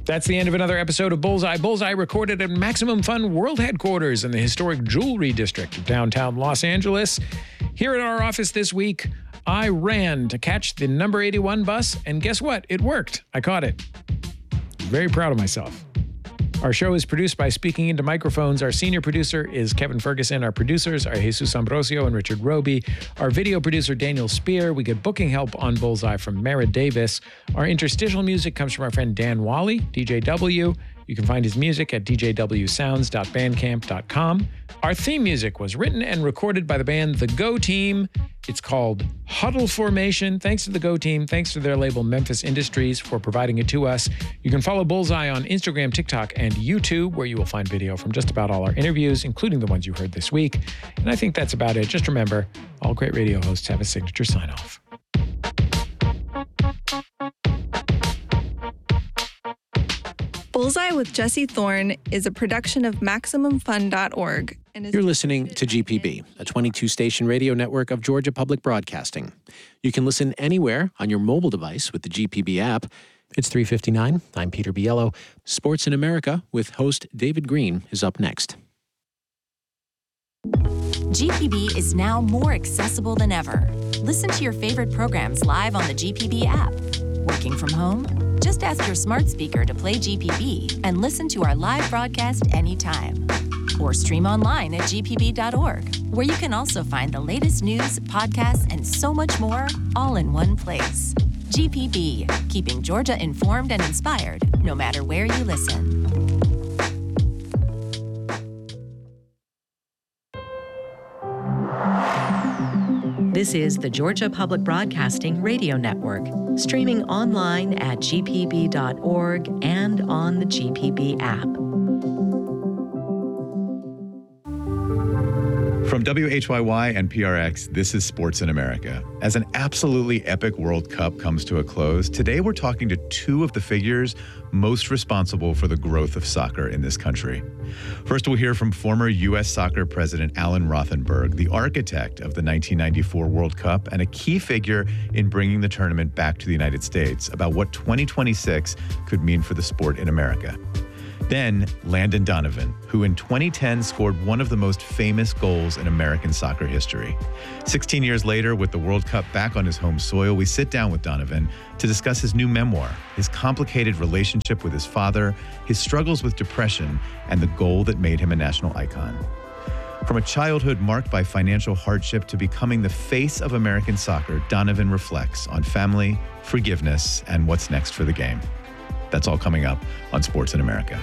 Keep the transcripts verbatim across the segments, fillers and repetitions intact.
That's the end of another episode of Bullseye. Bullseye recorded at Maximum Fun World Headquarters in the historic Jewelry District of downtown Los Angeles. Here at our office this week, I ran to catch the number eighty-one bus, and guess what? It worked. I caught it. Very proud of myself. Our show is produced by Speaking Into Microphones. Our senior producer is Kevin Ferguson. Our producers are Jesus Ambrosio and Richard Roby. Our video producer, Daniel Spear. We get booking help on Bullseye from Mara Davis. Our interstitial music comes from our friend Dan Wally, D J W. You can find his music at d j w sounds dot bandcamp dot com. Our theme music was written and recorded by the band The Go Team. It's called Huddle Formation. Thanks to the Go Team. Thanks to their label Memphis Industries for providing it to us. You can follow Bullseye on Instagram, TikTok, and YouTube, where you will find video from just about all our interviews, including the ones you heard this week. And I think that's about it. Just remember, all great radio hosts have a signature sign-off. Bullseye with Jesse Thorne is a production of Maximum Fun dot org. You're listening to G P B, a twenty-two station radio network of Georgia Public Broadcasting. You can listen anywhere on your mobile device with the G P B app. It's three fifty-nine. I'm Peter Biello. Sports in America with host David Green is up next. G P B is now more accessible than ever. Listen to your favorite programs live on the G P B app. Working from home? Just ask your smart speaker to play G P B and listen to our live broadcast anytime. Or stream online at g p b dot org, where you can also find the latest news, podcasts, and so much more, all in one place. G P B, keeping Georgia informed and inspired, no matter where you listen. This is the Georgia Public Broadcasting Radio Network, streaming online at g p b dot org and on the G P B app. From W H Y Y and P R X, this is Sports in America. As an absolutely epic World Cup comes to a close, today we're talking to two of the figures most responsible for the growth of soccer in this country. First, we'll hear from former U S Soccer President Alan Rothenberg, the architect of the nineteen ninety-four World Cup and a key figure in bringing the tournament back to the United States, about what twenty twenty-six could mean for the sport in America. Then, Landon Donovan, who in twenty ten scored one of the most famous goals in American soccer history. sixteen years later, with the World Cup back on his home soil, we sit down with Donovan to discuss his new memoir, his complicated relationship with his father, his struggles with depression, and the goal that made him a national icon. From a childhood marked by financial hardship to becoming the face of American soccer, Donovan reflects on family, forgiveness, and what's next for the game. That's all coming up on Sports in America.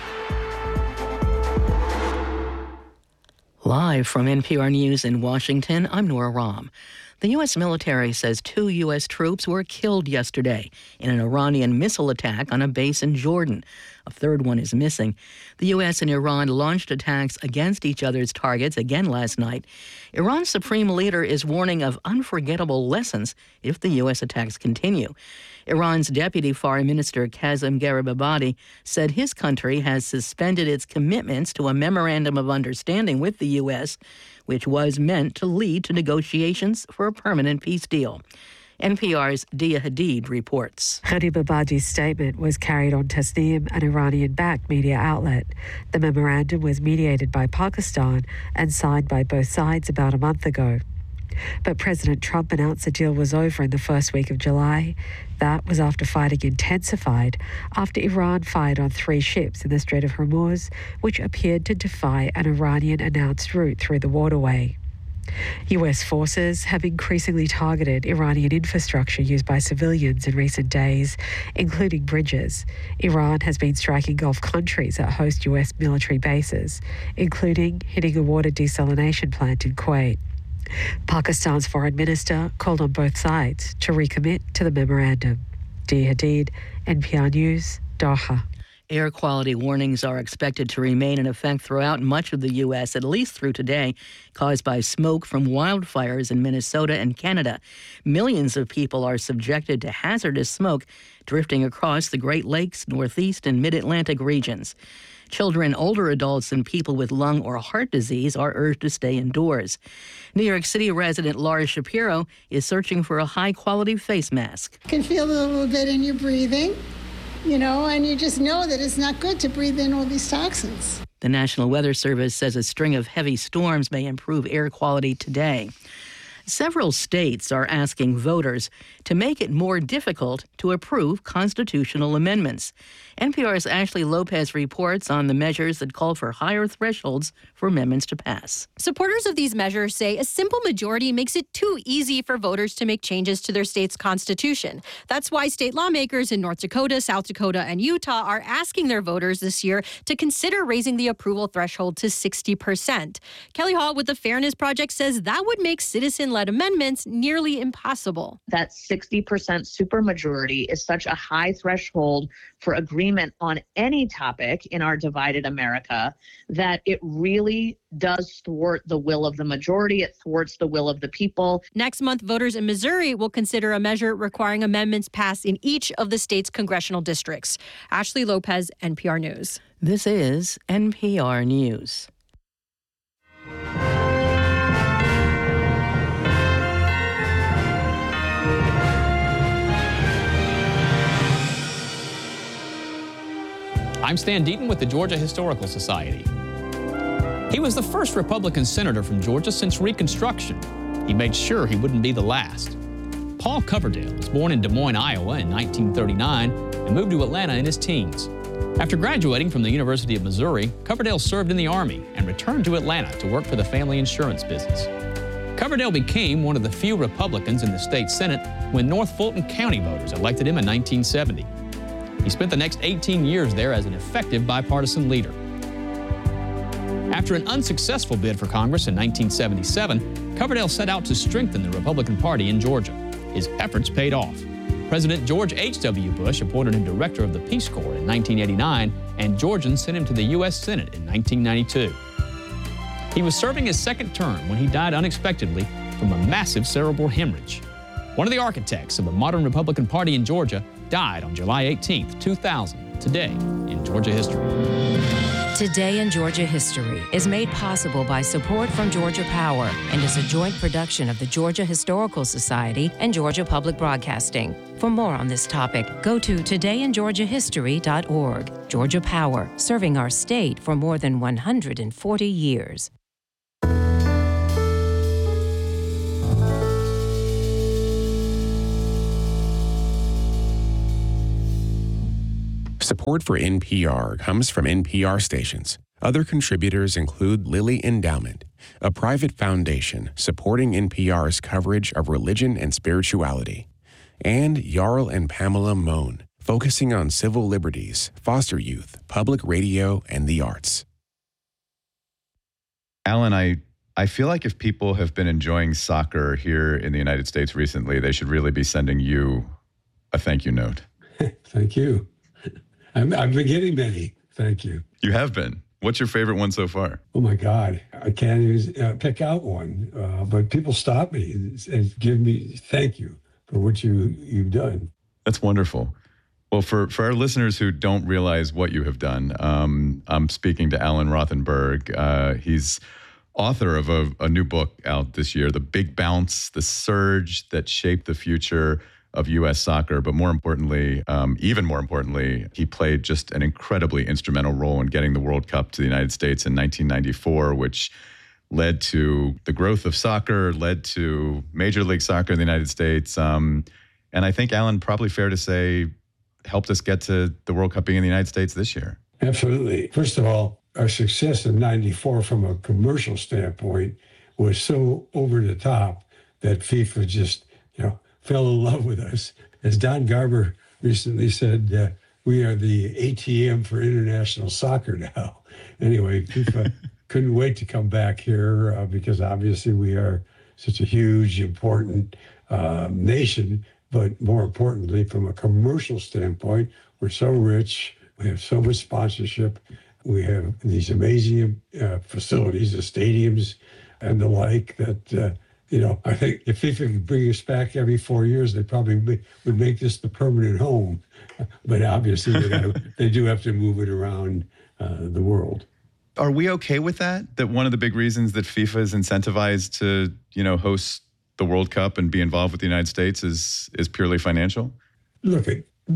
Live from N P R News in Washington, I'm Nora Rahm. The U S military says two U S troops were killed yesterday in an Iranian missile attack on a base in Jordan. A third one is missing. The U S and Iran launched attacks against each other's targets again last night. Iran's supreme leader is warning of unforgettable lessons if the U S attacks continue. Iran's Deputy Foreign Minister Kazem Garibabadi said his country has suspended its commitments to a memorandum of understanding with the U S, which was meant to lead to negotiations for a permanent peace deal. N P R's Dia Hadid reports. Garibabadi's statement was carried on Tasnim, an Iranian-backed media outlet. The memorandum was mediated by Pakistan and signed by both sides about a month ago. But President Trump announced the deal was over in the first week of July. That was after fighting intensified after Iran fired on three ships in the Strait of Hormuz, which appeared to defy an Iranian-announced route through the waterway. U S forces have increasingly targeted Iranian infrastructure used by civilians in recent days, including bridges. Iran has been striking Gulf countries that host U S military bases, including hitting a water desalination plant in Kuwait. Pakistan's foreign minister called on both sides to recommit to the memorandum. Dia Hadid, N P R News, Doha. Air quality warnings are expected to remain in effect throughout much of the U S, at least through today, caused by smoke from wildfires in Minnesota and Canada. Millions of people are subjected to hazardous smoke drifting across the Great Lakes, Northeast, and Mid-Atlantic regions. Children, older adults, and people with lung or heart disease are urged to stay indoors. New York City resident Laura Shapiro is searching for a high-quality face mask. You can feel it a little bit in your breathing. you know, and you just know that it's not good to breathe in all these toxins. The National Weather Service says a string of heavy storms may improve air quality today. Several states are asking voters to make it more difficult to approve constitutional amendments. N P R's Ashley Lopez reports on the measures that call for higher thresholds for amendments to pass. Supporters of these measures say a simple majority makes it too easy for voters to make changes to their state's constitution. That's why state lawmakers in North Dakota, South Dakota, and Utah are asking their voters this year to consider raising the approval threshold to sixty percent. Kelly Hall with the Fairness Project says that would make citizen-led amendments nearly impossible. That sixty percent supermajority is such a high threshold for agreement on any topic in our divided America that it really does thwart the will of the majority. It thwarts the will of the people. Next month, voters in Missouri will consider a measure requiring amendments passed in each of the state's congressional districts. Ashley Lopez, N P R News. This is N P R News. I'm Stan Deaton with the Georgia Historical Society. He was the first Republican senator from Georgia since Reconstruction. He made sure he wouldn't be the last. Paul Coverdale was born in Des Moines, Iowa in nineteen thirty-nine and moved to Atlanta in his teens. After graduating from the University of Missouri, Coverdale served in the Army and returned to Atlanta to work for the family insurance business. Coverdale became one of the few Republicans in the state Senate when North Fulton County voters elected him in nineteen seventy. He spent the next eighteen years there as an effective bipartisan leader. After an unsuccessful bid for Congress in nineteen seventy-seven, Coverdale set out to strengthen the Republican Party in Georgia. His efforts paid off. President George H W Bush appointed him director of the Peace Corps in nineteen eighty-nine, and Georgians sent him to the U S Senate in nineteen ninety-two. He was serving his second term when he died unexpectedly from a massive cerebral hemorrhage. One of the architects of the modern Republican Party in Georgia died on July eighteenth, two thousand, today in Georgia history. Today in Georgia History is made possible by support from Georgia Power and is a joint production of the Georgia Historical Society and Georgia Public Broadcasting. For more on this topic, go to today in georgia history dot org. Georgia Power, serving our state for more than one hundred forty years. Support for N P R comes from N P R stations. Other contributors include Lilly Endowment, a private foundation supporting N P R's coverage of religion and spirituality, and Jarl and Pamela Mohn, focusing on civil liberties, foster youth, public radio, and the arts. Alan, I, I feel like if people have been enjoying soccer here in the United States recently, they should really be sending you a thank you note. Thank you. I'm, I've been getting many. Thank you. You have been. What's your favorite one so far? Oh, my God. I can't even uh, pick out one. Uh, but people stop me and, and give me thank you for what you, you've done. That's wonderful. Well, for, for our listeners who don't realize what you have done, um, I'm speaking to Alan Rothenberg. Uh, he's author of a, a new book out this year, The Big Bounce, The Surge That Shaped the Future of U S Soccer. But more importantly, um, even more importantly, he played just an incredibly instrumental role in getting the World Cup to the United States in nineteen ninety-four, which led to the growth of soccer, led to Major League Soccer in the United States. Um, and I think, Alan, probably fair to say, helped us get to the World Cup being in the United States this year. Absolutely. First of all, our success in ninety-four from a commercial standpoint was so over the top that FIFA just, you know, fell in love with us. As Don Garber recently said, uh, we are the A T M for international soccer now. Anyway, FIFA couldn't wait to come back here uh, because obviously we are such a huge, important uh, nation. But more importantly, from a commercial standpoint, we're so rich. We have so much sponsorship. We have these amazing uh, facilities, the stadiums and the like that, uh, you know, I think if FIFA could bring us back every four years, they probably would make this the permanent home. But obviously, they, gotta, they do have to move it around uh, the world. Are we okay with that? That one of the big reasons that FIFA is incentivized to, you know, host the World Cup and be involved with the United States is is purely financial? Look, what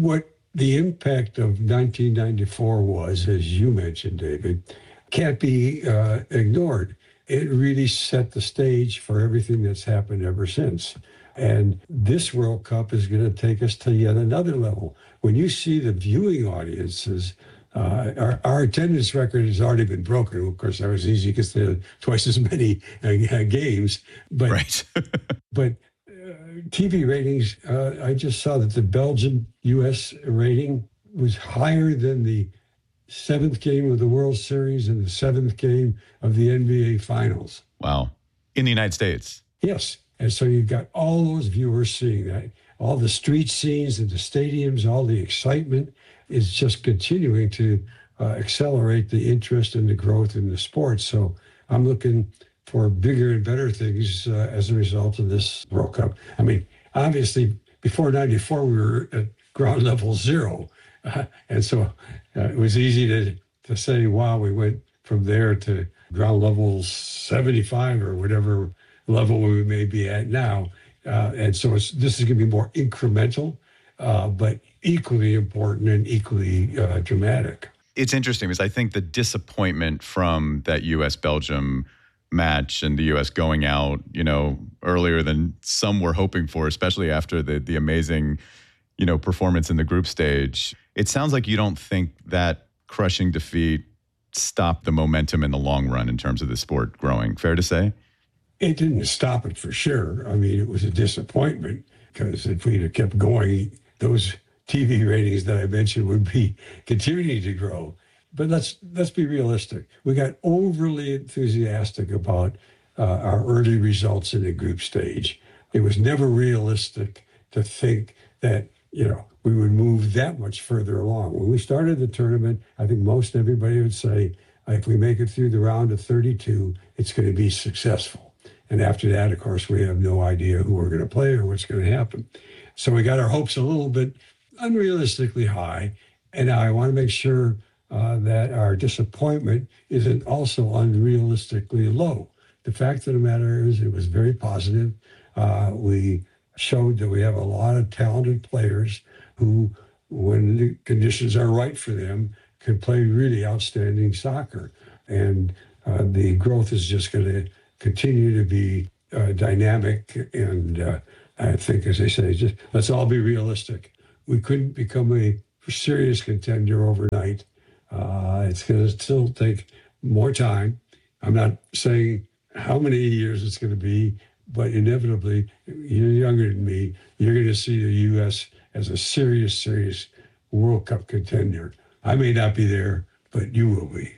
the impact of nineteen ninety-four was, as you mentioned, David, can't be uh, ignored. It really set the stage for everything that's happened ever since. And this World Cup is going to take us to yet another level. When you see the viewing audiences, uh, our, our attendance record has already been broken. Of course, that was easy because there are twice as many uh, games. But, right. but uh, T V ratings, uh, I just saw that the Belgium-U S rating was higher than the seventh game of the World Series and the seventh game of the N B A Finals. Wow. In the United States? Yes. And so you've got all those viewers seeing that. All the street scenes and the stadiums, all the excitement is just continuing to uh, accelerate the interest and the growth in the sport. So I'm looking for bigger and better things uh, as a result of this World Cup. I mean, obviously, before ninety-four, we were at ground level zero. Uh, and so uh, it was easy to, to say, wow, we went from there to ground level seventy-five or whatever level we may be at now. Uh, and so it's, this is going to be more incremental, uh, but equally important and equally uh, dramatic. It's interesting because I think the disappointment from that U S Belgium match and the U S going out, you know, earlier than some were hoping for, especially after the the amazing, you know, performance in the group stage. It sounds like you don't think that crushing defeat stopped the momentum in the long run in terms of the sport growing. Fair to say? It didn't stop it for sure. I mean, it was a disappointment because if we'd have kept going, those T V ratings that I mentioned would be continuing to grow. But let's let's be realistic. We got overly enthusiastic about uh, our early results in the group stage. It was never realistic to think that, you know, we would move that much further along. When we started the tournament, I think most everybody would say, if we make it through the round of thirty-two, it's going to be successful. And after that, of course, we have no idea who we're going to play or what's going to happen. So we got our hopes a little bit unrealistically high. And now I want to make sure uh, that our disappointment isn't also unrealistically low. The fact of the matter is it was very positive. Uh, we showed that we have a lot of talented players who, when the conditions are right for them, can play really outstanding soccer. And uh, the growth is just going to continue to be uh, dynamic. And uh, I think, as I say, just let's all be realistic. We couldn't become a serious contender overnight. Uh, it's going to still take more time. I'm not saying how many years it's going to be, but inevitably, you're younger than me, you're going to see the U S as a serious, serious World Cup contender. I may not be there, but you will be.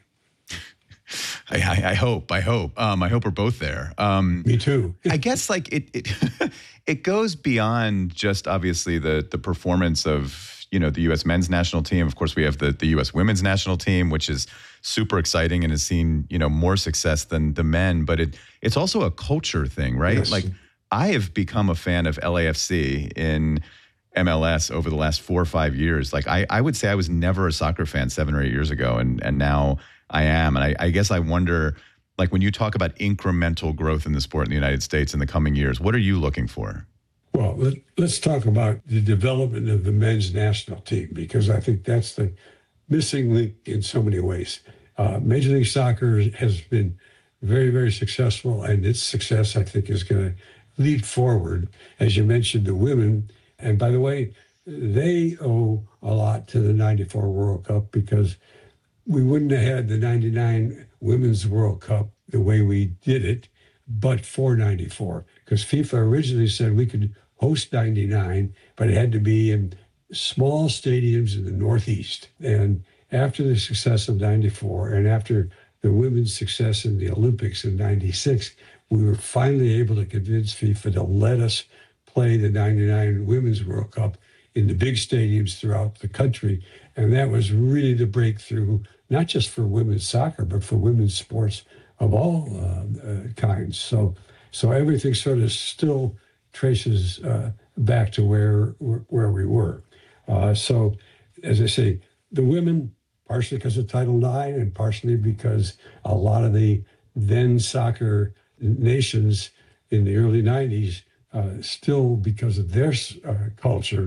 I, I, I hope, I hope. Um, I hope we're both there. Um, Me too. I guess like it, it, it goes beyond just obviously the the performance of, you know, the U S men's national team. Of course, we have the, the U S women's national team, which is super exciting and has seen, you know, more success than the men. But it it's also a culture thing, right? Yes. Like I have become a fan of L A F C in M L S over the last four or five years. Like I, I would say I was never a soccer fan seven or eight years ago, and and now I am. And I, I guess I wonder, like when you talk about incremental growth in the sport in the United States in the coming years, what are you looking for? Well, let, let's talk about the development of the men's national team, because I think that's the missing link in so many ways. Uh, Major League Soccer has been very, very successful, and its success, I think, is going to lead forward. As you mentioned, the women, and by the way, they owe a lot to the ninety-four World Cup, because we wouldn't have had the ninety-nine Women's World Cup the way we did it, but for ninety-four, because FIFA originally said we could host ninety-nine, but it had to be in small stadiums in the Northeast. And after the success of ninety-four and after the women's success in the Olympics in ninety-six, we were finally able to convince FIFA to let us play the ninety-nine Women's World Cup in the big stadiums throughout the country. And that was really the breakthrough, not just for women's soccer, but for women's sports of all uh, uh, kinds. So, so everything sort of still traces uh, back to where where we were. Uh, so, as I say, the women, partially because of Title nine and partially because a lot of the then soccer nations in the early nineties, uh, still because of their uh, culture,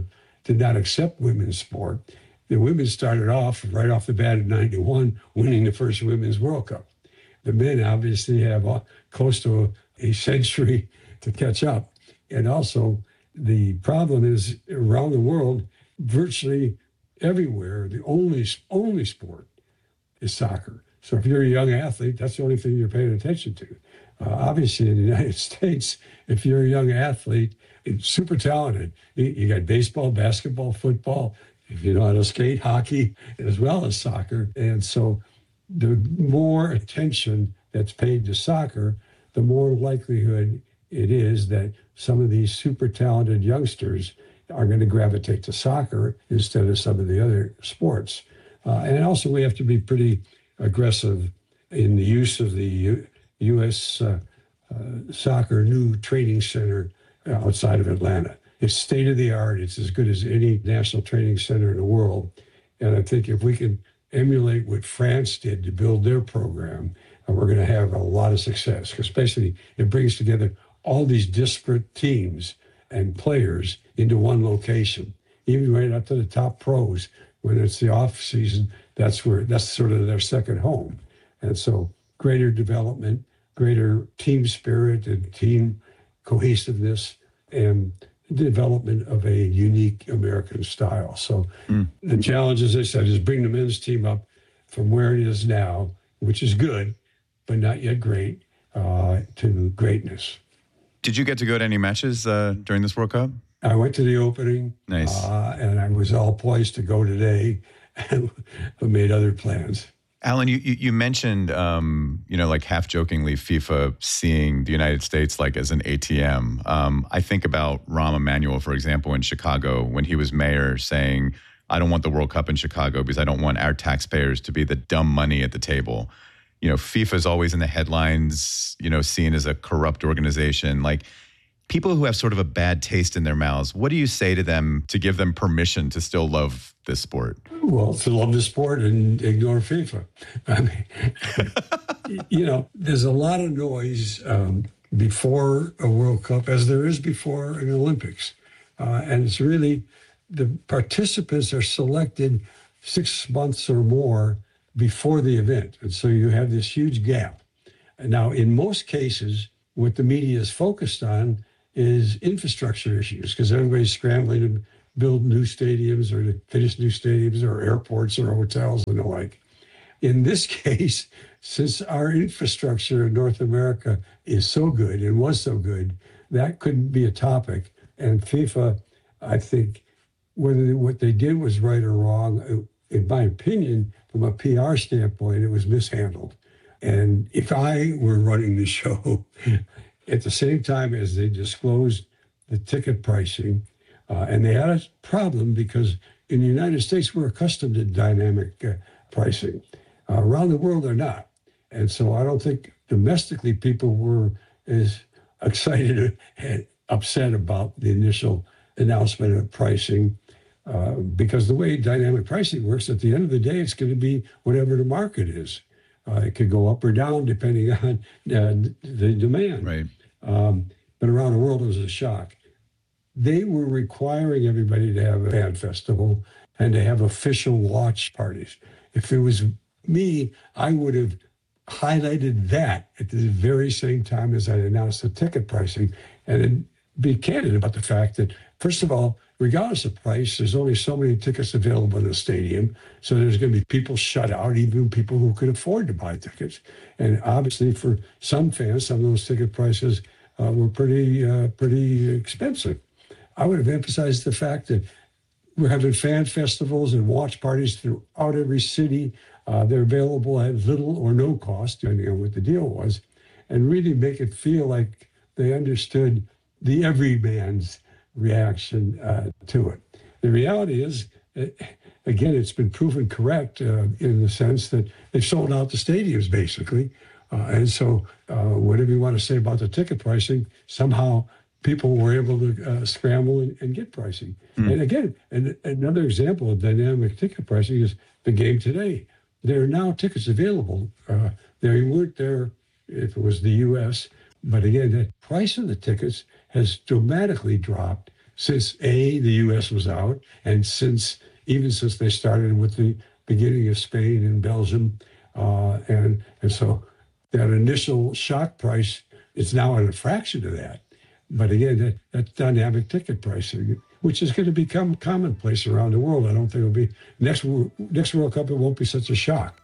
did not accept women's sport. The women started off right off the bat in ninety-one, winning the first Women's World Cup. The men obviously have uh, close to a, a century to catch up. And also, the problem is around the world, virtually everywhere, the only only sport is soccer. So if you're a young athlete, that's the only thing you're paying attention to. Uh, obviously, in the United States, if you're a young athlete, it's super talented. You, you got baseball, basketball, football, if you know how to skate, hockey, as well as soccer. And so the more attention that's paid to soccer, the more likelihood it is that some of these super talented youngsters are going to gravitate to soccer instead of some of the other sports. Uh, and also, we have to be pretty aggressive in the use of the U- U.S. Uh, uh, soccer new training center outside of Atlanta. It's state of the art. It's as good as any national training center in the world. And I think if we can emulate what France did to build their program, uh, we're going to have a lot of success, especially it brings together all these disparate teams and players into one location, even right up to the top pros. When it's the off season, that's where that's sort of their second home. And so greater development, greater team spirit and team cohesiveness, and development of a unique American style. So mm. the challenge, as I said, is bring the men's team up from where it is now, which is good, but not yet great, uh, to greatness. Did you get to go to any matches uh, during this World Cup? I went to the opening. Nice. Uh, and I was all poised to go today, but made other plans. Alan, you, you mentioned, um, you know, like half jokingly, FIFA seeing the United States like as an A T M. Um, I think about Rahm Emanuel, for example, in Chicago when he was mayor, saying, I don't want the World Cup in Chicago because I don't want our taxpayers to be the dumb money at the table. You know, FIFA is always in the headlines, you know, seen as a corrupt organization. Like, people who have sort of a bad taste in their mouths, what do you say to them to give them permission to still love this sport? Well, to love the sport and ignore FIFA. I mean, you know, there's a lot of noise um, before a World Cup, as there is before an Olympics. Uh, and it's really, the participants are selected six months or more before the event. And so you have this huge gap. And now, in most cases, what the media is focused on is infrastructure issues, because everybody's scrambling to build new stadiums or to finish new stadiums or airports or hotels and the like. In this case, since our infrastructure in North America is so good and was so good, that couldn't be a topic. And FIFA, I think, whether what they did was right or wrong, in my opinion, from a P R standpoint, it was mishandled. And if I were running the show, at the same time as they disclosed the ticket pricing, uh, and they had a problem because in the United States, we're accustomed to dynamic uh, pricing. Uh, around the world, they're not. And so I don't think domestically people were as excited and upset about the initial announcement of pricing, uh, because the way dynamic pricing works, at the end of the day, it's going to be whatever the market is. Uh, it could go up or down depending on uh, the demand. Right. Um, but around the world, it was a shock. They were requiring everybody to have a fan festival and to have official watch parties. If it was me, I would have highlighted that at the very same time as I announced the ticket pricing, and then be candid about the fact that, first of all, regardless of price, there's only so many tickets available in the stadium. So there's going to be people shut out, even people who could afford to buy tickets. And obviously for some fans, some of those ticket prices uh, were pretty, uh, pretty expensive. I would have emphasized the fact that we're having fan festivals and watch parties throughout every city. Uh, they're available at little or no cost, depending on what the deal was, and really make it feel like they understood the everyman's reaction uh, to it. The reality is, it, again, it's been proven correct uh, in the sense that they've sold out the stadiums, basically. Uh, and so uh, whatever you want to say about the ticket pricing, somehow people were able to uh, scramble and, and get pricing. Mm. And again, and another example of dynamic ticket pricing is the game today. There are now tickets available. Uh, they weren't there if it was the U S, but again, the price of the tickets has dramatically dropped since A, the U S was out, and since even since they started with the beginning of Spain and Belgium, uh, and and so that initial shock price is now at a fraction of that. But again, that, that's dynamic ticket pricing, which is going to become commonplace around the world. I don't think it'll be next next World Cup. It won't be such a shock.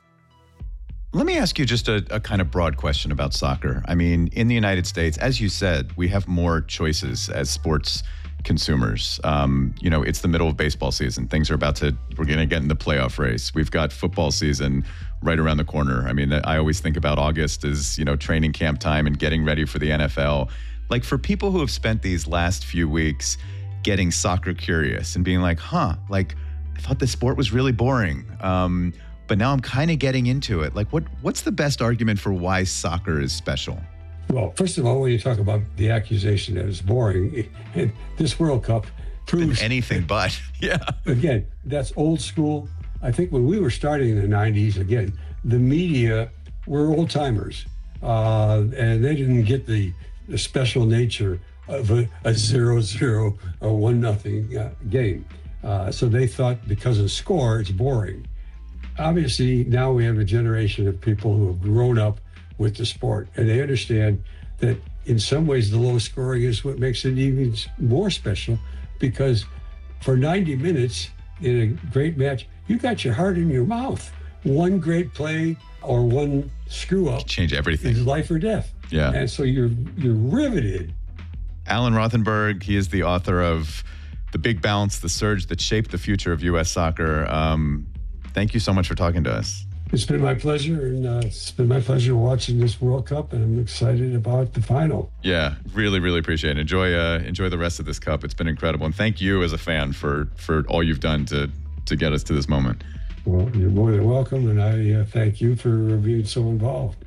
Let me ask you just a, a kind of broad question about soccer. I mean, in the United States, as you said, we have more choices as sports consumers. Um, you know, it's the middle of baseball season. Things are about to, we're going to get in the playoff race. We've got football season right around the corner. I mean, I always think about August as, you know, training camp time and getting ready for the N F L. Like, for people who have spent these last few weeks getting soccer curious and being like, huh, like, I thought this sport was really boring. Um, but now I'm kind of getting into it. Like, what what's the best argument for why soccer is special? Well, first of all, when you talk about the accusation that it's boring, it, this World Cup proves been anything but. Yeah. Again, that's old school. I think when we were starting in the nineties, again, the media were old timers, uh, and they didn't get the, the special nature of a, a zero zero or one nothing uh, game. Uh, so they thought because of score, it's boring. Obviously, now we have a generation of people who have grown up with the sport, and they understand that in some ways the low scoring is what makes it even more special, because for ninety minutes in a great match, you got your heart in your mouth. One great play or one screw up change everything. Is life or death. Yeah. And so you're you're riveted. Alan Rothenberg, he is the author of The Big Bounce, The Surge That Shaped the Future of U S Soccer. Um, thank you so much for talking to us. It's been my pleasure, and uh, it's been my pleasure watching this World Cup, and I'm excited about the final. Yeah, really, really appreciate it. Enjoy, uh, enjoy the rest of this Cup. It's been incredible, and thank you as a fan for for all you've done to to get us to this moment. Well, you're more than welcome, and I uh, thank you for being so involved.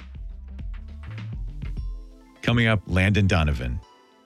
Coming up, Landon Donovan.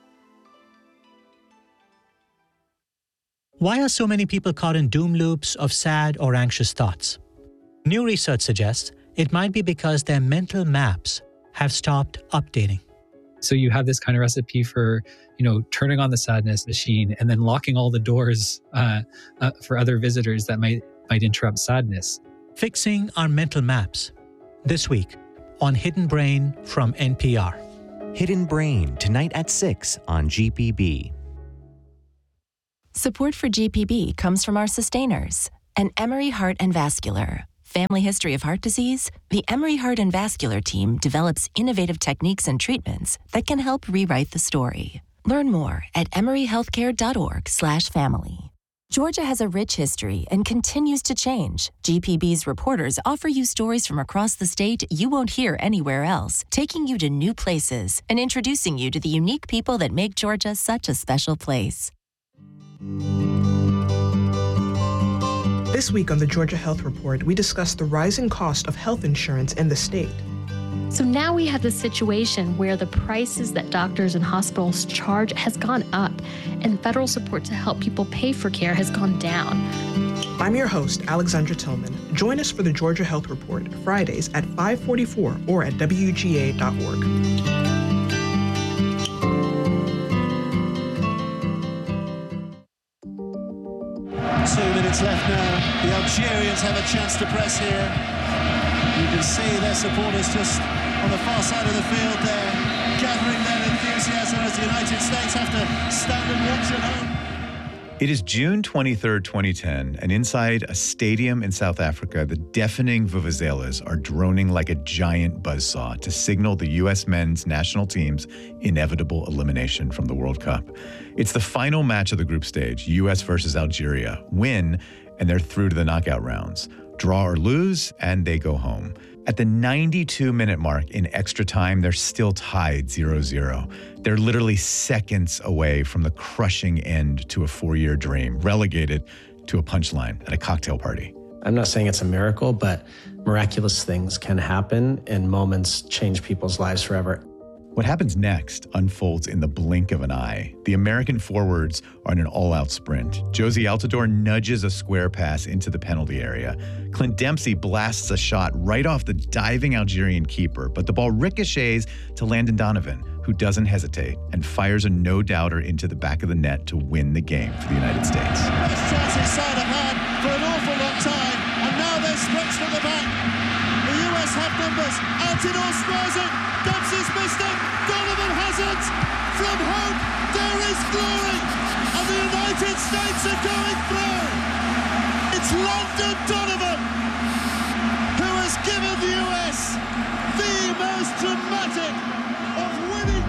Why are so many people caught in doom loops of sad or anxious thoughts? New research suggests it might be because their mental maps have stopped updating. So you have this kind of recipe for, you know, turning on the sadness machine and then locking all the doors uh, uh, for other visitors that might might interrupt sadness. Fixing our mental maps. This week on Hidden Brain from N P R. Hidden Brain, tonight at six on G P B. Support for G P B comes from our sustainers, and Emory Heart and Vascular. Family history of heart disease? The Emory Heart and Vascular team develops innovative techniques and treatments that can help rewrite the story. Learn more at emoryhealthcare.org slash family. Georgia has a rich history and continues to change. G P B's reporters offer you stories from across the state you won't hear anywhere else, taking you to new places and introducing you to the unique people that make Georgia such a special place. This week on the Georgia Health Report, we discuss the rising cost of health insurance in the state. So now we have this situation where the prices that doctors and hospitals charge has gone up, and federal support to help people pay for care has gone down. I'm your host, Alexandra Tillman. Join us for the Georgia Health Report, Fridays at five forty-four or at W G A dot org. Two minutes left now. The Algerians have a chance to press here. You can see their supporters just on the far side of the field there, gathering their enthusiasm as the United States have to stand and watch at home. It is June twenty-third, twenty ten, and inside a stadium in South Africa, the deafening vuvuzelas are droning like a giant buzzsaw to signal the U S men's national team's inevitable elimination from the World Cup. It's the final match of the group stage, U S versus Algeria. Win, and they're through to the knockout rounds. Draw or lose, and they go home. At the ninety-two minute mark in extra time, they're still tied zero zero. They're literally seconds away from the crushing end to a four-year dream, relegated to a punchline at a cocktail party. I'm not saying it's a miracle, but miraculous things can happen and moments change people's lives forever. What happens next unfolds in the blink of an eye. The American forwards are in an all-out sprint. Jozy Altidore nudges a square pass into the penalty area. Clint Dempsey blasts a shot right off the diving Algerian keeper, but the ball ricochets to Landon Donovan, who doesn't hesitate and fires a no-doubter into the back of the net to win the game for the United States. This chance is side of hand for an awful long time, and now they're stretched at the back. The U S have numbers. Altidore scores it. Dempsey's missed it. Donovan has it. From hope, there is glory. And the United States are going through. It's Landon Donovan who has given the U S the most dramatic of winning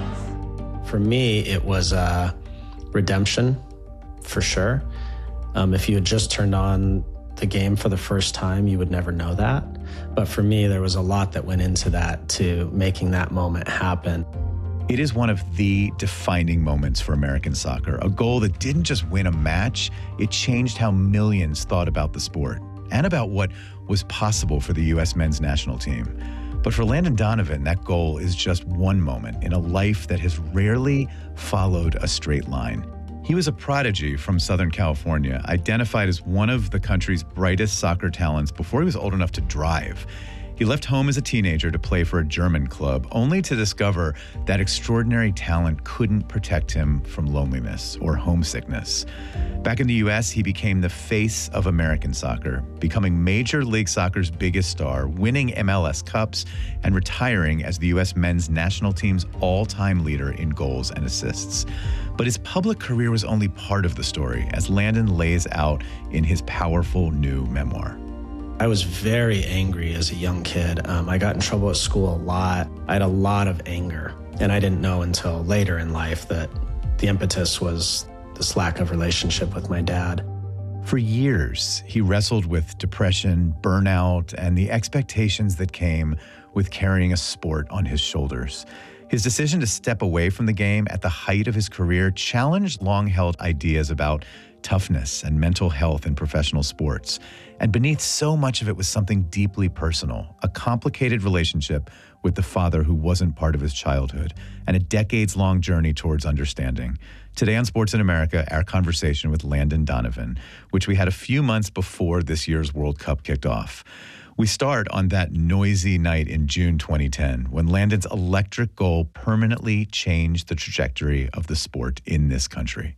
goals. For me, it was uh, redemption, for sure. Um, if you had just turned on the game for the first time, you would never know that. But for me, there was a lot that went into that to making that moment happen. It is one of the defining moments for American soccer, a goal that didn't just win a match, it changed how millions thought about the sport and about what was possible for the U S men's national team. But for Landon Donovan, that goal is just one moment in a life that has rarely followed a straight line. He was a prodigy from Southern California, identified as one of the country's brightest soccer talents before he was old enough to drive. He left home as a teenager to play for a German club, only to discover that extraordinary talent couldn't protect him from loneliness or homesickness. Back in the U S, he became the face of American soccer, becoming Major League Soccer's biggest star, winning M L S Cups, and retiring as the U S men's national team's all-time leader in goals and assists. But his public career was only part of the story, as Landon lays out in his powerful new memoir. I was very angry as a young kid. Um, I got in trouble at school a lot. I had a lot of anger, and I didn't know until later in life that the impetus was this lack of relationship with my dad. For years, he wrestled with depression, burnout, and the expectations that came with carrying a sport on his shoulders. His decision to step away from the game at the height of his career challenged long-held ideas about toughness and mental health in professional sports. And beneath so much of it was something deeply personal, a complicated relationship with the father who wasn't part of his childhood, and a decades-long journey towards understanding. Today on Sports in America, our conversation with Landon Donovan, which we had a few months before this year's World Cup kicked off. We start on that noisy night in June twenty ten, when Landon's electric goal permanently changed the trajectory of the sport in this country.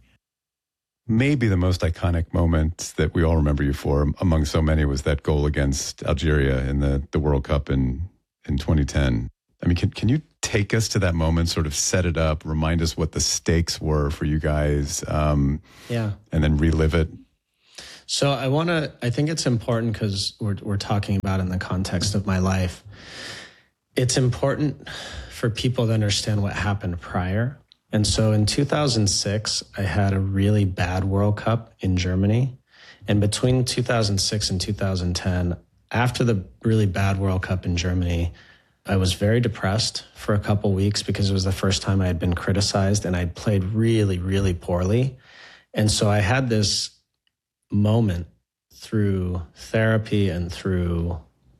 Maybe the most iconic moment that we all remember you for, among so many, was that goal against Algeria in the, the World Cup in, in twenty ten. I mean, can, can you take us to that moment, sort of set it up, remind us what the stakes were for you guys, um, yeah, and then relive it? So I want to, I think it's important because we're, we're talking about in the context of my life. It's important for people to understand what happened prior. And so in two thousand six, I had a really bad World Cup in Germany. And between two thousand six and two thousand ten, after the really bad World Cup in Germany, I was very depressed for a couple weeks because it was the first time I had been criticized and I'd played really, really poorly. And so I had this moment through therapy and through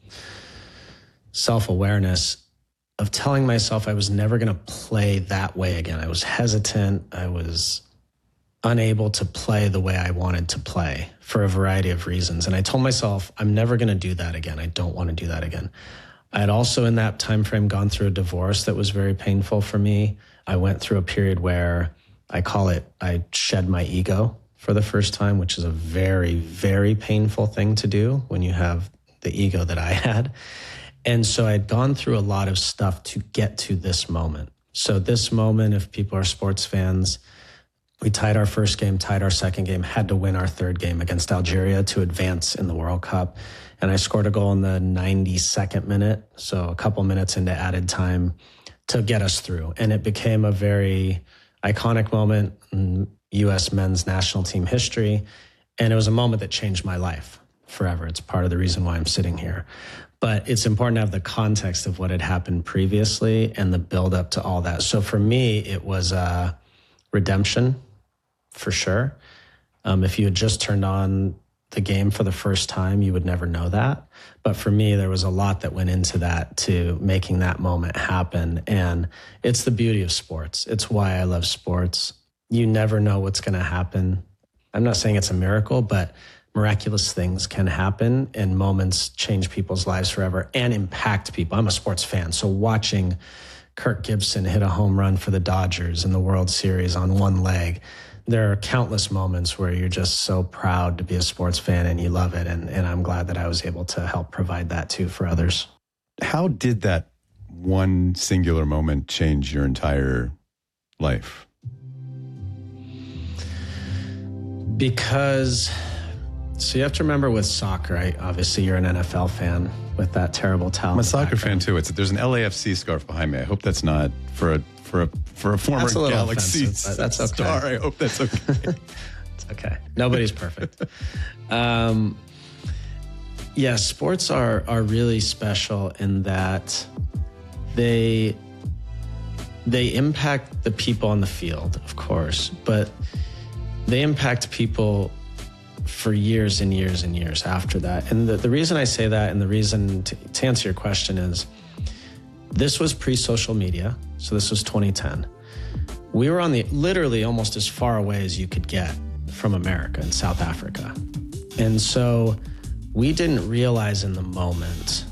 self-awareness of telling myself I was never going to play that way again. I was hesitant. I was unable to play the way I wanted to play for a variety of reasons. And I told myself, I'm never going to do that again. I don't want to do that again. I had also in that time frame gone through a divorce that was very painful for me. I went through a period where I call it, I shed my ego for the first time, which is a very, very painful thing to do when you have the ego that I had. And so I'd gone through a lot of stuff to get to this moment. So this moment, if people are sports fans, we tied our first game, tied our second game, had to win our third game against Algeria to advance in the World Cup. And I scored a goal in the ninety-second minute, so a couple minutes into added time to get us through. And it became a very iconic moment in U S men's national team history. And it was a moment that changed my life forever. It's part of the reason why I'm sitting here. But it's important to have the context of what had happened previously and the build up to all that. So for me, it was uh, redemption, for sure. Um, if you had just turned on the game for the first time, you would never know that. But for me, there was a lot that went into that, to making that moment happen. And it's the beauty of sports. It's why I love sports. You never know what's going to happen. I'm not saying it's a miracle, but miraculous things can happen, and moments change people's lives forever and impact people. I'm a sports fan, so watching Kirk Gibson hit a home run for the Dodgers in the World Series on one leg, there are countless moments where you're just so proud to be a sports fan and you love it. And, and I'm glad that I was able to help provide that too for others. How did that one singular moment change your entire life? Because, so you have to remember with soccer, right? Obviously you're an N F L fan with that terrible talent. I'm a soccer background. fan too. It's there's an L A F C scarf behind me. I hope that's not for a for a for a former that's a Galaxy that's okay. star. I hope that's okay. It's okay. Nobody's perfect. Um, yeah, sports are are really special in that they they impact the people on the field, of course, but they impact people for years and years and years after that. And the, the reason I say that, and the reason to, to answer your question, is this was pre-social media. So this was twenty ten. We were on the literally almost as far away as you could get from America in South Africa. And so we didn't realize in the moment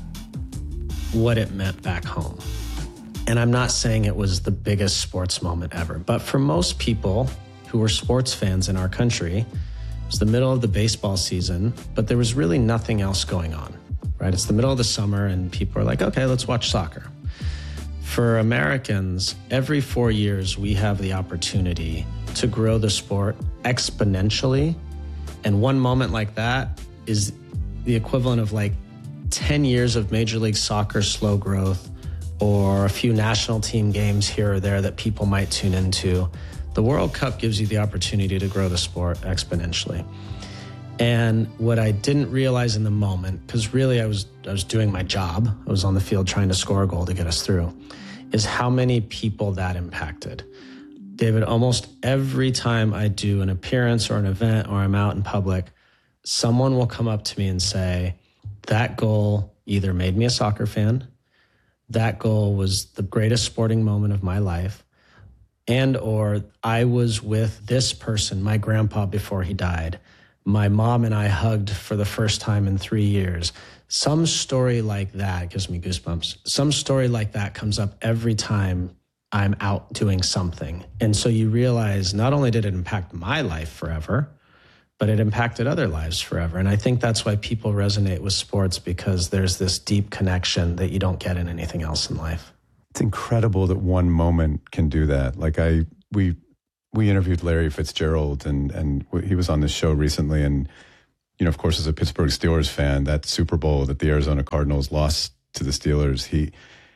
what it meant back home. And I'm not saying it was the biggest sports moment ever, but for most people who were sports fans in our country, it was the middle of the baseball season, but there was really nothing else going on, right? It's the middle of the summer and people are like, okay, let's watch soccer. For Americans, every four years, we have the opportunity to grow the sport exponentially. And one moment like that is the equivalent of like ten years of Major League Soccer slow growth, or a few national team games here or there that people might tune into. The World Cup gives you the opportunity to grow the sport exponentially. And what I didn't realize in the moment, because really I was I was doing my job, I was on the field trying to score a goal to get us through, is how many people that impacted. David, almost every time I do an appearance or an event or I'm out in public, someone will come up to me and say, that goal either made me a soccer fan, that goal was the greatest sporting moment of my life, and or I was with this person, my grandpa before he died. My mom and I hugged for the first time in three years. Some story like that gives me goosebumps. Some story like that comes up every time I'm out doing something. And so you realize not only did it impact my life forever, but it impacted other lives forever. And I think that's why people resonate with sports, because there's this deep connection that you don't get in anything else in life. It's incredible that one moment can do that. Like I, we, we interviewed Larry Fitzgerald, and and he was on this show recently. And you know, of course, as a Pittsburgh Steelers fan, that Super Bowl that the Arizona Cardinals lost to the Steelers, he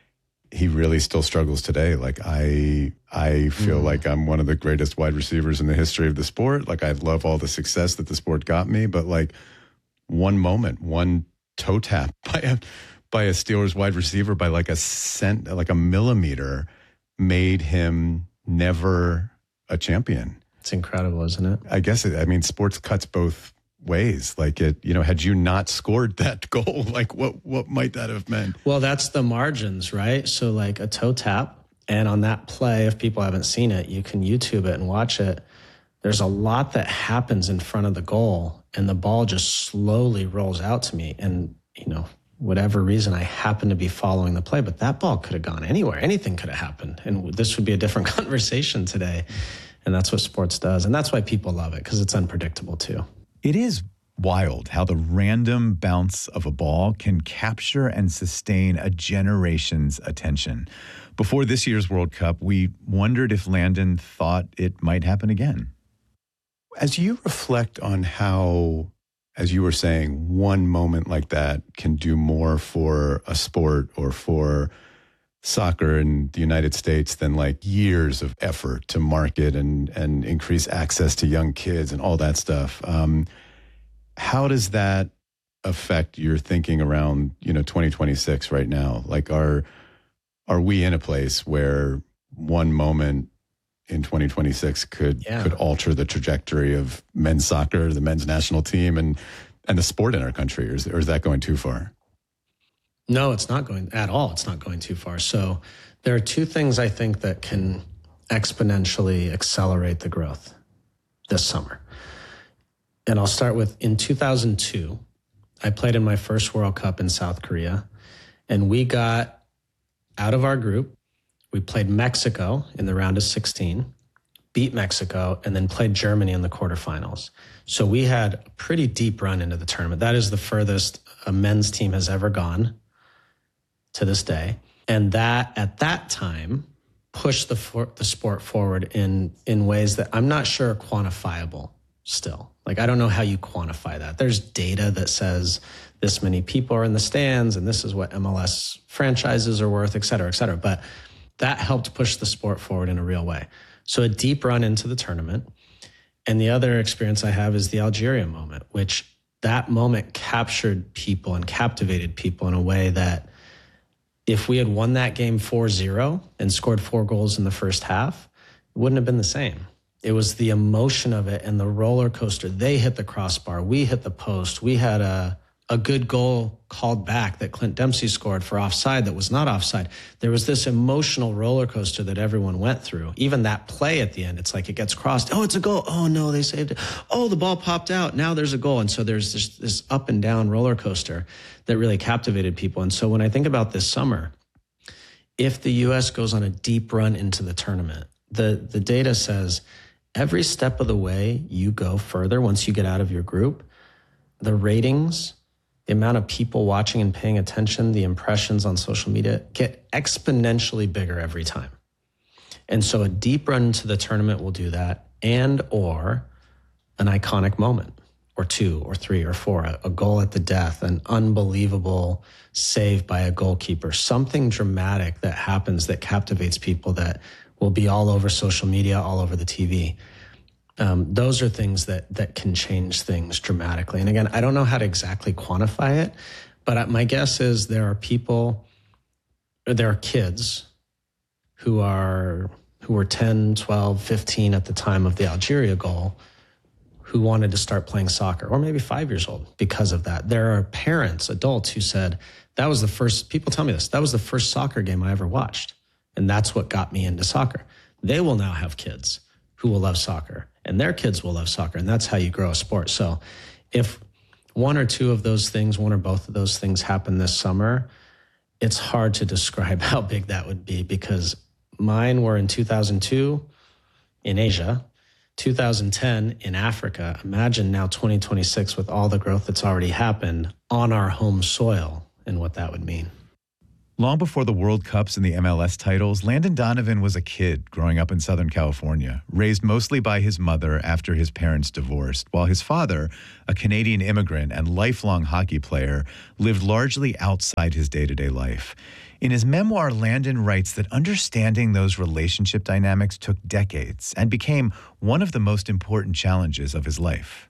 he really still struggles today. Like I, I feel mm. like I'm one of the greatest wide receivers in the history of the sport. Like I love all the success that the sport got me, but like one moment, one toe tap by a by a Steelers wide receiver by like a cent, like a millimeter, made him never a champion. It's incredible, isn't it? I guess it, I mean, sports cuts both ways. Like it, you know, had you not scored that goal, like what, what might that have meant? Well, that's the margins, right? So like a toe tap, and on that play, if people haven't seen it, you can YouTube it and watch it. There's a lot that happens in front of the goal, and the ball just slowly rolls out to me. And, you know, whatever reason, I happen to be following the play, but that ball could have gone anywhere. Anything could have happened. And this would be a different conversation today. And that's what sports does. And that's why people love it, because it's unpredictable too. It is wild how the random bounce of a ball can capture and sustain a generation's attention. Before this year's World Cup, we wondered if Landon thought it might happen again. As you reflect on how, as you were saying, one moment like that can do more for a sport or for soccer in the United States than like years of effort to market and, and increase access to young kids and all that stuff. Um, how does that affect your thinking around, you know, twenty twenty-six right now? Like, are, are we in a place where one moment in twenty twenty-six could, yeah. could alter the trajectory of men's soccer, the men's national team, and and the sport in our country, or is, or is that going too far? No, it's not going at all. It's not going too far. So there are two things I think that can exponentially accelerate the growth this summer. And I'll start with, in two thousand two, I played in my first World Cup in South Korea, and we got out of our group. We played Mexico in the round of sixteen, beat Mexico, and then played Germany in the quarterfinals. So we had a pretty deep run into the tournament. That is the furthest a men's team has ever gone to this day. And that, at that time, pushed the for, the sport forward in, in ways that I'm not sure are quantifiable still. Like, I don't know how you quantify that. There's data that says this many people are in the stands and this is what M L S franchises are worth, et cetera, et cetera. But that helped push the sport forward in a real way. So a deep run into the tournament. And the other experience I have is the Algeria moment, which that moment captured people and captivated people in a way that if we had won that game four zero and scored four goals in the first half, it wouldn't have been the same. It was the emotion of it and the roller coaster. They hit the crossbar. We hit the post. We had a, a good goal called back that Clint Dempsey scored for offside that was not offside. There was this emotional roller coaster that everyone went through. Even that play at the end, it's like it gets crossed. Oh, it's a goal. Oh, no, they saved it. Oh, the ball popped out. Now there's a goal. And so there's this, this up and down roller coaster that really captivated people. And so when I think about this summer, if the U S goes on a deep run into the tournament, the, the data says every step of the way you go further once you get out of your group, the ratings, the amount of people watching and paying attention, the impressions on social media get exponentially bigger every time. And so a deep run into the tournament will do that, and or an iconic moment or two or three or four, a, a goal at the death, an unbelievable save by a goalkeeper, something dramatic that happens that captivates people that will be all over social media, all over the T V. Um, those are things that that can change things dramatically. And again, I don't know how to exactly quantify it, but my guess is there are people, there are kids who are who were ten, twelve, fifteen at the time of the Algeria goal who wanted to start playing soccer, or maybe five years old because of that. There are parents, adults who said, that was the first, people tell me this, that was the first soccer game I ever watched. And that's what got me into soccer. They will now have kids who will love soccer, and their kids will love soccer. And that's how you grow a sport. So if one or two of those things, one or both of those things happen this summer, it's hard to describe how big that would be, because mine were in two thousand two in Asia, two thousand ten in Africa. Imagine now twenty twenty-six with all the growth that's already happened on our home soil and what that would mean. Long before the World Cups and the M L S titles, Landon Donovan was a kid growing up in Southern California, raised mostly by his mother after his parents divorced, while his father, a Canadian immigrant and lifelong hockey player, lived largely outside his day-to-day life. In his memoir, Landon writes that understanding those relationship dynamics took decades and became one of the most important challenges of his life.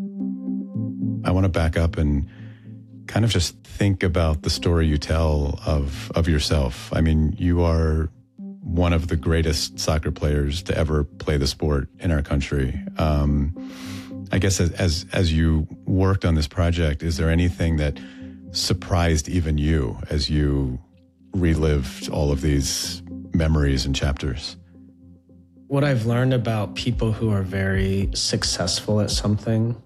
I want to back up and kind of just think about the story you tell of of yourself. I mean, you are one of the greatest soccer players to ever play the sport in our country. Um, I guess as, as as you worked on this project, is there anything that surprised even you as you relived all of these memories and chapters? What I've learned about people who are very successful at something,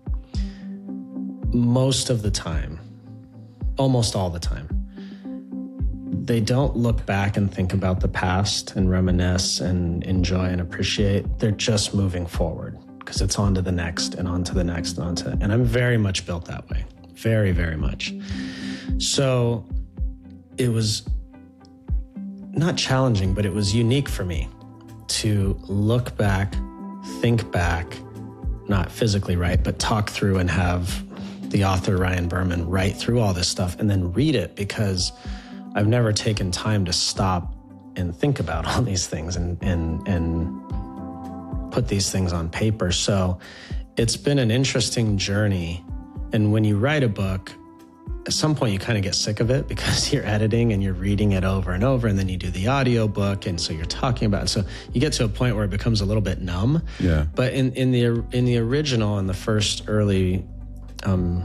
most of the time, almost all the time, they don't look back and think about the past and reminisce and enjoy and appreciate. They're just moving forward because it's on to the next and on to the next and on to, and I'm very much built that way. Very, very much. So it was not challenging, but it was unique for me to look back, think back, not physically, right, but talk through and have the author Ryan Berman write through all this stuff and then read it, because I've never taken time to stop and think about all these things and and and put these things on paper. So it's been an interesting journey. And when you write a book, at some point you kind of get sick of it because you're editing and you're reading it over and over, and then you do the audio book, and so you're talking about it. So you get to a point where it becomes a little bit numb. Yeah. But in, in the in the original and the first early um,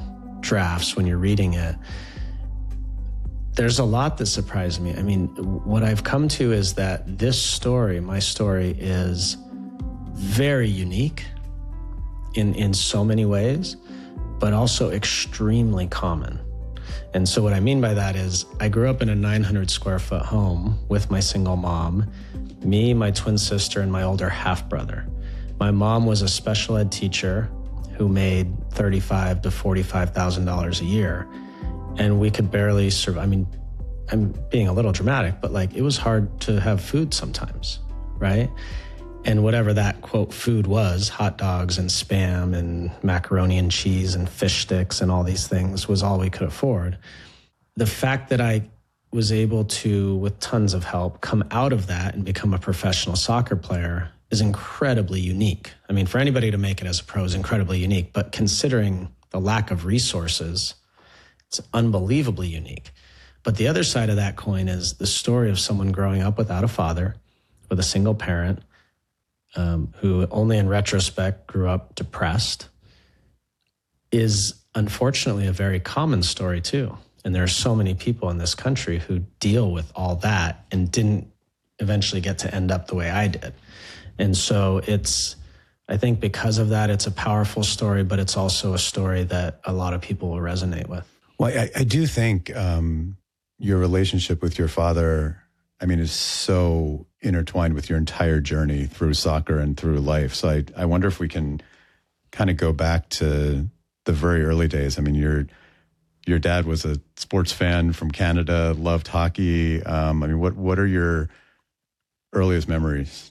drafts when you're reading it, there's a lot that surprised me. I mean, what I've come to is that this story, my story, is very unique in, in so many ways, but also extremely common. And so what I mean by that is I grew up in a nine hundred square foot home with my single mom, me, my twin sister, and my older half brother. My mom was a special ed teacher who made thirty-five thousand to forty-five thousand dollars a year. And we could barely survive. I mean, I'm being a little dramatic, but like it was hard to have food sometimes, right? And whatever that quote food was, hot dogs and Spam and macaroni and cheese and fish sticks and all these things was all we could afford. The fact that I was able to, with tons of help, come out of that and become a professional soccer player is incredibly unique. I mean, for anybody to make it as a pro is incredibly unique, but considering the lack of resources, it's unbelievably unique. But the other side of that coin is the story of someone growing up without a father, with a single parent, um, who only in retrospect grew up depressed, is unfortunately a very common story too. And there are so many people in this country who deal with all that and didn't eventually get to end up the way I did. And so it's, I think because of that, it's a powerful story, but it's also a story that a lot of people will resonate with. Well, I, I do think um, your relationship with your father, I mean, is so intertwined with your entire journey through soccer and through life. So I, I wonder if we can kind of go back to the very early days. I mean, your your dad was a sports fan from Canada, loved hockey. Um, I mean, what what are your earliest memories?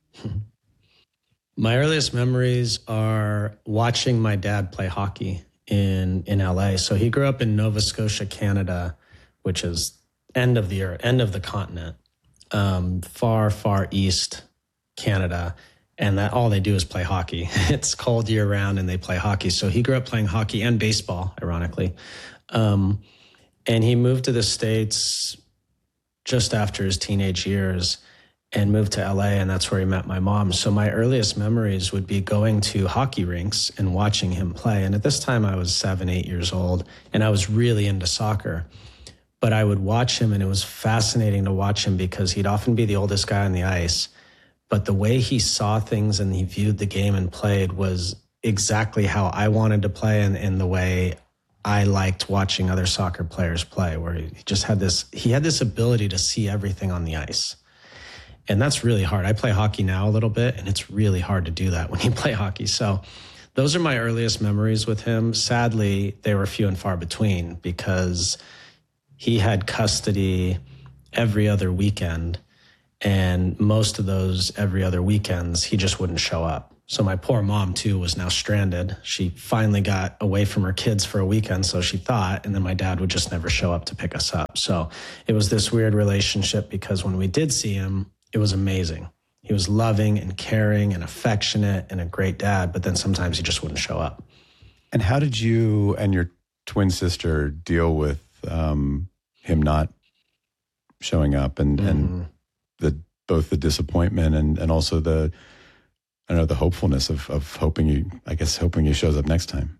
My earliest memories are watching my dad play hockey in in L A. So he grew up in Nova Scotia, Canada, which is end of the earth, end of the continent, um, far, far east Canada. And that all they do is play hockey. It's cold year round and they play hockey. So he grew up playing hockey and baseball, ironically. Um, and he moved to the States just after his teenage years and moved to L A, and that's where he met my mom. So my earliest memories would be going to hockey rinks and watching him play. And at this time I was seven, eight years old, and I was really into soccer. But I would watch him, and it was fascinating to watch him because he'd often be the oldest guy on the ice. But the way he saw things and he viewed the game and played was exactly how I wanted to play, and, and the way I liked watching other soccer players play, where he just had this, he had this ability to see everything on the ice. And that's really hard. I play hockey now a little bit, and it's really hard to do that when you play hockey. So those are my earliest memories with him. Sadly, they were few and far between because he had custody every other weekend. And most of those every other weekends, he just wouldn't show up. So my poor mom, too, was now stranded. She finally got away from her kids for a weekend, so she thought, and then my dad would just never show up to pick us up. So it was this weird relationship because when we did see him, it was amazing. He was loving and caring and affectionate and a great dad, but then sometimes he just wouldn't show up. And how did you and your twin sister deal with um, him not showing up and, mm-hmm. and the both the disappointment and, and also the, I don't know, the hopefulness of, of hoping he, I guess, hoping he shows up next time?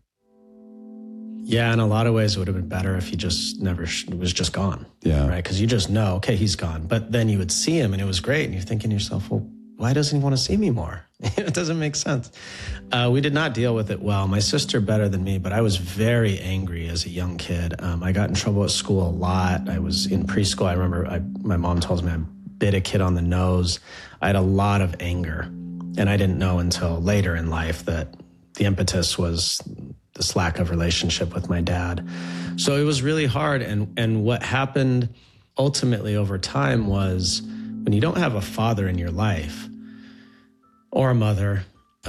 Yeah, in a lot of ways, it would have been better if he just never sh- was just gone. Yeah. Right? Because you just know, okay, he's gone. But then you would see him and it was great. And you're thinking to yourself, well, why doesn't he want to see me more? It doesn't make sense. Uh, we did not deal with it well. My sister better than me, but I was very angry as a young kid. Um, I got in trouble at school a lot. I was in preschool. I remember I, my mom told me I bit a kid on the nose. I had a lot of anger. And I didn't know until later in life that the impetus was this lack of relationship with my dad. So it was really hard. And, and what happened ultimately over time was when you don't have a father in your life or a mother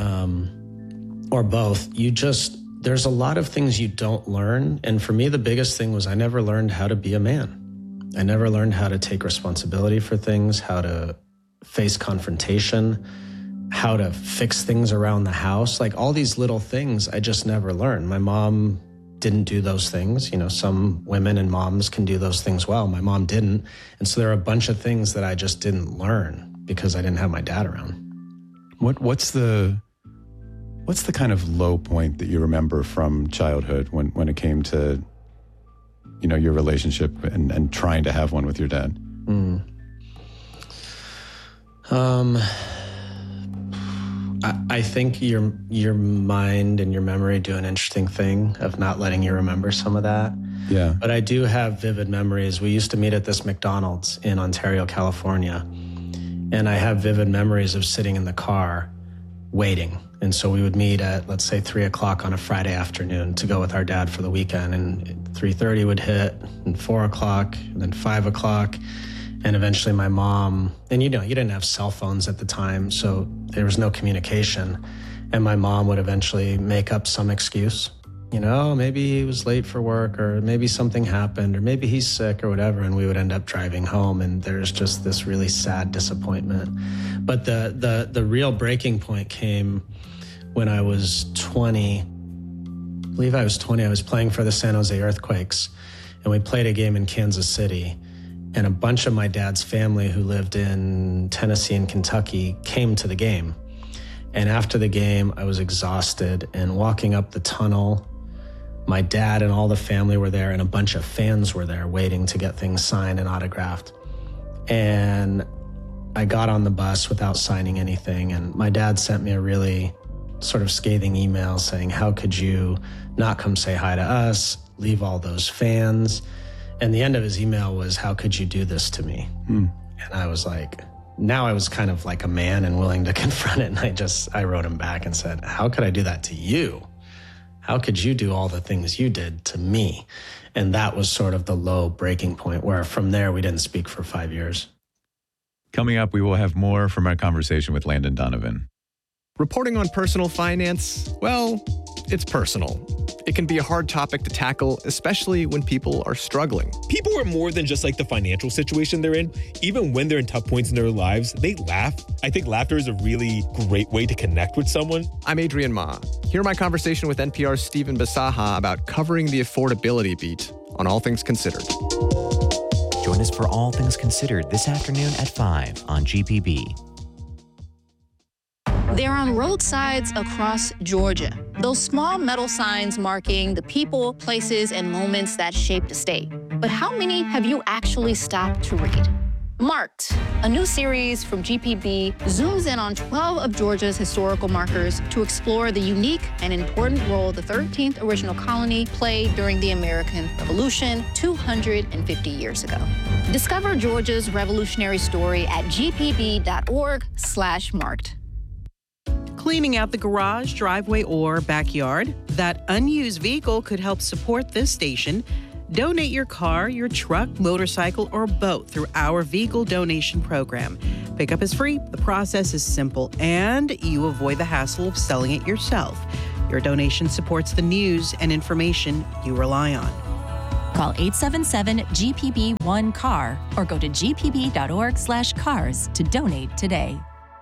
um, or both, you just, there's a lot of things you don't learn. And for me, the biggest thing was I never learned how to be a man. I never learned how to take responsibility for things, how to face confrontation, how to fix things around the house. Like all these little things I just never learned. My mom didn't do those things. You know, some women and moms can do those things well. My mom didn't. And so there are a bunch of things that I just didn't learn because I didn't have my dad around. What What's the What's the kind of low point that you remember from childhood when, when it came to, you know, your relationship and, and trying to have one with your dad? Mm. Um, I, I think your your mind and your memory do an interesting thing of not letting you remember some of that. Yeah. But I do have vivid memories. We used to meet at this McDonald's in Ontario, California. And I have vivid memories of sitting in the car waiting. And so we would meet at, let's say, three o'clock on a Friday afternoon to go with our dad for the weekend. And three thirty would hit, and four o'clock, and then five o'clock. And eventually my mom, and you know, you didn't have cell phones at the time, so there was no communication. And my mom would eventually make up some excuse. You know, maybe he was late for work, or maybe something happened, or maybe he's sick or whatever. And we would end up driving home, and there's just this really sad disappointment. But the the the real breaking point came when I was twenty. I believe I was twenty. I was playing for the San Jose Earthquakes, and we played a game in Kansas City. And a bunch of my dad's family who lived in Tennessee and Kentucky came to the game. And after the game, I was exhausted, and walking up the tunnel, my dad and all the family were there, and a bunch of fans were there waiting to get things signed and autographed. And I got on the bus without signing anything, and my dad sent me a really sort of scathing email saying, how could you not come say hi to us, leave all those fans? And the end of his email was, how could you do this to me? Hmm. And I was like, now I was kind of like a man and willing to confront it. And I just, I wrote him back and said, how could I do that to you? How could you do all the things you did to me? And that was sort of the low breaking point, where from there we didn't speak for five years. Coming up, we will have more from our conversation with Landon Donovan. Reporting on personal finance, well, it's personal. It can be a hard topic to tackle, especially when people are struggling. People are more than just like the financial situation they're in. Even when they're in tough points in their lives, they laugh. I think laughter is a really great way to connect with someone. I'm Adrian Ma. Hear my conversation with N P R's Stephen Basaha about covering the affordability beat on All Things Considered. Join us for All Things Considered this afternoon at five on G P B. They're on roadsides across Georgia. Those small metal signs marking the people, places, and moments that shaped the state. But how many have you actually stopped to read? Marked, a new series from G P B, zooms in on twelve of Georgia's historical markers to explore the unique and important role the thirteenth original colony played during the American Revolution two hundred fifty years ago. Discover Georgia's revolutionary story at gpb.org slash marked. Cleaning out the garage, driveway, or backyard? That unused vehicle could help support this station. Donate your car, your truck, motorcycle, or boat through our vehicle donation program. Pickup is free, the process is simple, and you avoid the hassle of selling it yourself. Your donation supports the news and information you rely on. Call eight seven seven G P B one C A R or go to gpb.org slash cars to donate today.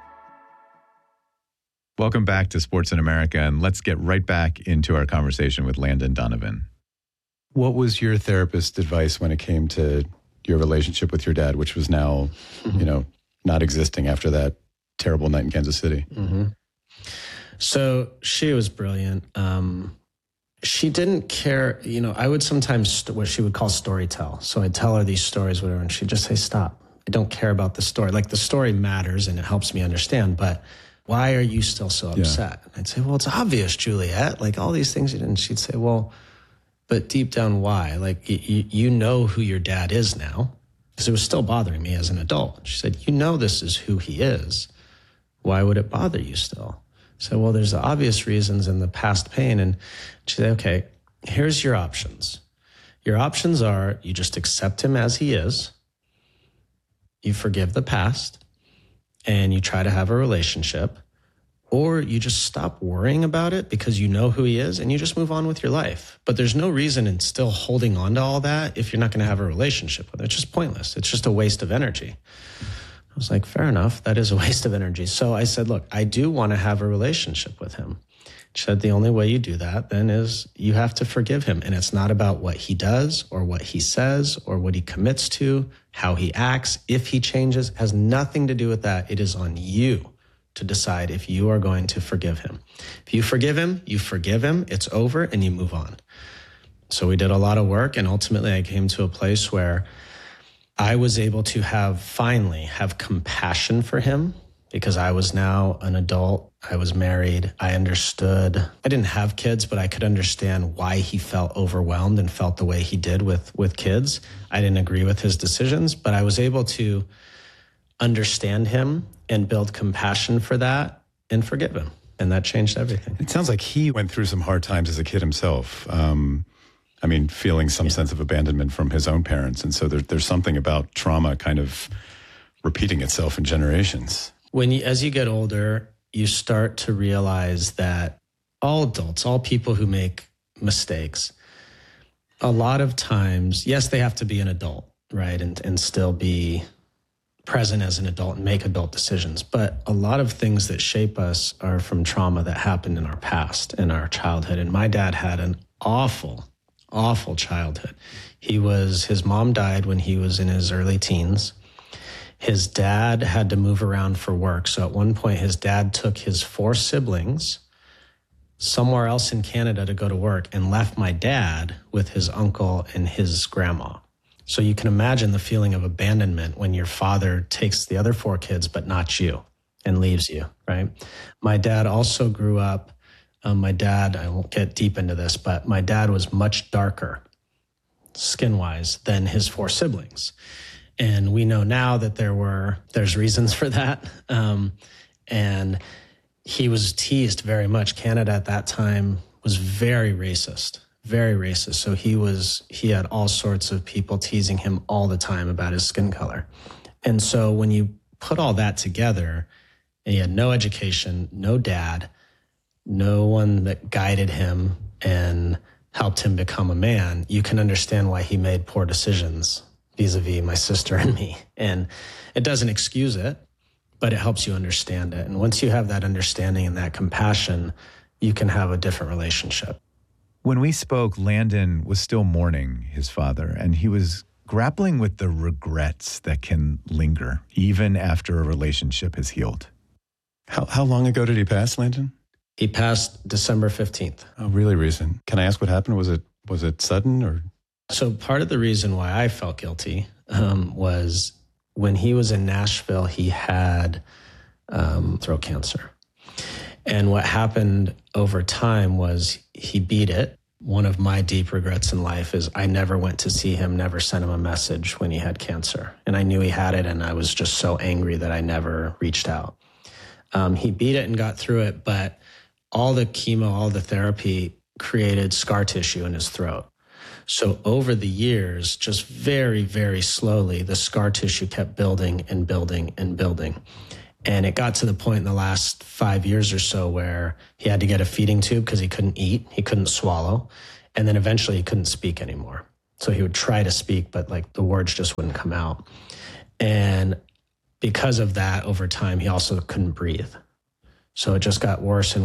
Welcome back to Sports in America, and let's get right back into our conversation with Landon Donovan. What was your therapist's advice when it came to your relationship with your dad, which was now, mm-hmm. you know, not existing after that terrible night in Kansas City? Mm-hmm. So she was brilliant. Um, she didn't care. You know, I would sometimes, st- what she would call story tell. So I'd tell her these stories, whatever, and she'd just say, stop. I don't care about the story. Like, the story matters and it helps me understand, but why are you still so upset? Yeah. I'd say, well, it's obvious, Juliet. Like, all these things you did. And she'd say, well, but deep down, why? Like, you, you know who your dad is now, because it was still bothering me as an adult. She said, you know this is who he is. Why would it bother you still? I said, well, there's the obvious reasons and the past pain. And she said, okay, here's your options. Your options are you just accept him as he is, you forgive the past, and you try to have a relationship, or you just stop worrying about it because you know who he is and you just move on with your life. But there's no reason in still holding on to all that if you're not going to have a relationship with it. It's just pointless. It's just a waste of energy. I was like, fair enough. That is a waste of energy. So I said, look, I do want to have a relationship with him. She said, the only way you do that then is you have to forgive him. And it's not about what he does or what he says or what he commits to, how he acts, if he changes, it has nothing to do with that. It is on you to decide if you are going to forgive him. If you forgive him, you forgive him, it's over, and you move on. So we did a lot of work, and ultimately I came to a place where I was able to have, finally, have compassion for him, because I was now an adult. I was married. I understood. I didn't have kids, but I could understand why he felt overwhelmed and felt the way he did with, with kids. I didn't agree with his decisions, but I was able to understand him and build compassion for that and forgive him. And that changed everything. It sounds like he went through some hard times as a kid himself. Um, I mean, feeling some yeah. sense of abandonment from his own parents. And so there, there's something about trauma kind of repeating itself in generations. When you, as you get older, you start to realize that all adults, all people who make mistakes, a lot of times, yes, they have to be an adult, right? And, and still be present as an adult and make adult decisions. But a lot of things that shape us are from trauma that happened in our past, in our childhood. And my dad had an awful, awful childhood. He was, his mom died when he was in his early teens. His dad had to move around for work. So at one point, his dad took his four siblings somewhere else in Canada to go to work and left my dad with his uncle and his grandma. So you can imagine the feeling of abandonment when your father takes the other four kids, but not you, and leaves you, right? My dad also grew up, um, my dad, I won't get deep into this, but my dad was much darker skin-wise than his four siblings. And we know now that there were, there's reasons for that. Um, and he was teased very much. Canada at that time was very racist, very racist. So he was, he had all sorts of people teasing him all the time about his skin color. And so when you put all that together, and he had no education, no dad, no one that guided him and helped him become a man, you can understand why he made poor decisions vis-a-vis my sister and me. And it doesn't excuse it, but it helps you understand it. And once you have that understanding and that compassion, you can have a different relationship. When we spoke, Landon was still mourning his father, and he was grappling with the regrets that can linger even after a relationship has healed. How, how long ago did he pass, Landon? He passed December fifteenth. Oh, really recent. Can I ask what happened? Was it, was it sudden or... So part of the reason why I felt guilty um, was when he was in Nashville, he had um, throat cancer. And what happened over time was he beat it. One of my deep regrets in life is I never went to see him, never sent him a message when he had cancer. And I knew he had it, and I was just so angry that I never reached out. Um, he beat it and got through it, but all the chemo, all the therapy created scar tissue in his throat. So over the years, just very, very slowly, the scar tissue kept building and building and building. And it got to the point in the last five years or so where he had to get a feeding tube because he couldn't eat, he couldn't swallow, and then eventually he couldn't speak anymore. So he would try to speak, but like the words just wouldn't come out. And because of that, over time, he also couldn't breathe. So it just got worse and